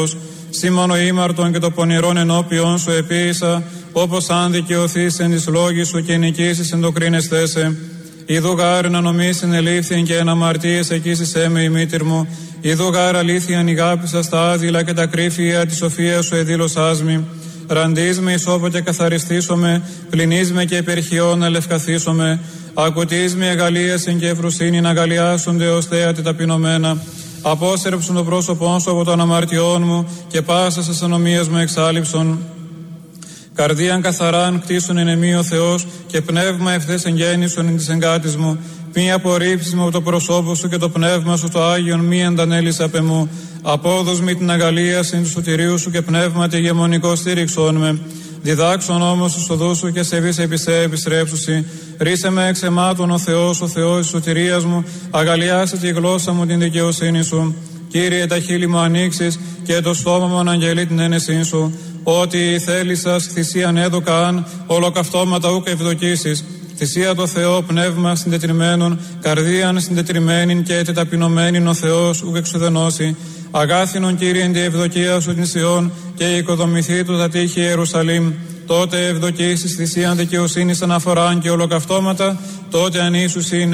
Σήμωνο ήμαρτον και το πονηρόν ενώπιον σου επίησα, όπως αν δικαιωθείς εν της λόγης σου και νικήσεις εν το κρίνεσθέσε. Ιδού γάρ να νομίσιν ελήφθην και εν αμαρτίες εκείσισέ με η μήτηρ μου. Ιδού γάρ αλήθειαν ηγάπησα στα άδειλα και τα κρύφια τη σοφία σου εδήλωσάς μη. Ραντείς με ισόπο και καθαριστήσομαι, πληνείς με και υπερχιών ελευκαθήσομαι. Ακουτείς με εγαλίασιν και ευρουσίνην αγαλιάσονται ως θέατη ταπεινωμένα. Απόσερψον το πρόσωπό σου από των αμαρτιών μου και πάσας ασανομίας μου εξάλειψον. Καρδίαν καθαράν κτίσον εν εμή ο Θεός και πνεύμα ευθές εγγέννησον εν της εγκάτης μου. Μη απορρίψεις με από το προσώπο σου και το πνεύμα σου το Άγιον μη εντανέλεις απ' εμού. Απόδος μη την αγαλίαση του σωτηρίου σου και πνεύματι ηγεμονικό στήριξον με. Διδάξον όμως τους οδούς σου και σεβείς επισέ επιστρέψουσι. Ρίσε με εξ αιμάτων ο Θεός της σωτηρίας μου. Αγαλιάσε τη γλώσσα μου την δικαιοσύνη σου. Κύριε, τα χείλη μου ανοίξεις και το στόμα μου αναγγελεί την ένεσή σου. Ότι θέλησας θυσίαν έδωκα αν ολοκαυτώματα ούκ ευδοκίσεις. Θυσία το Θεό πνεύμα συντετριμένον, καρδίαν συντετριμένην και τεταπεινωμένην ο Θεός ούκ εξουδενώσει. Αγάθινον Κύριε εν τη ευδοκία σου την Σιών και οικοδομηθεί του τα τείχη Ιερουσαλήμ. Τότε ευδοκίσεις θυσίαν δικαιοσύνης αναφοράν και ολοκαυτώματα, τότε ανήσουσιν